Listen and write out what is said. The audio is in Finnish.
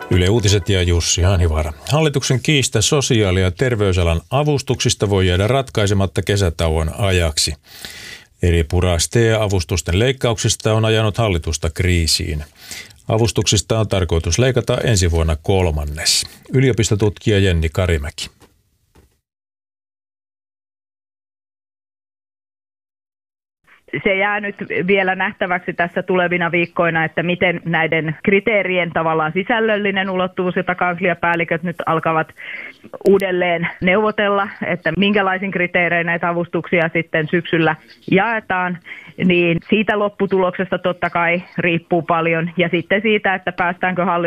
Yle Uutiset ja Jussi Hanivaara. Hallituksen kiista sosiaali- ja terveysalan avustuksista voi jäädä ratkaisematta kesätauon ajaksi. Eri pura STEA-avustusten leikkauksista on ajanut hallitusta kriisiin. Avustuksista on tarkoitus leikata ensi vuonna 1/3. Yliopistotutkija Jenni Karimäki. Se jää nyt vielä nähtäväksi tässä tulevina viikkoina, että miten näiden kriteerien tavallaan sisällöllinen ulottuvuus, jota kansliapäälliköt nyt alkavat uudelleen neuvotella, että minkälaisin kriteerein näitä avustuksia sitten syksyllä jaetaan, niin siitä lopputuloksesta totta kai riippuu paljon ja sitten siitä, että päästäänkö